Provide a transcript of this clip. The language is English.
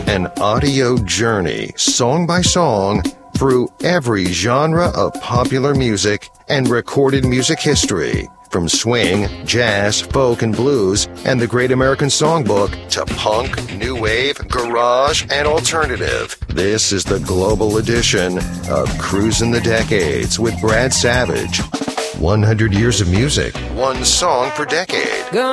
An audio journey, song by song, through every genre of popular music and recorded music history. From swing, jazz, folk, and blues, and the Great American Songbook to punk, new wave, garage, and alternative. This is the global edition of Cruising the Decades with Brad Savage. 100 years of music, one song per decade.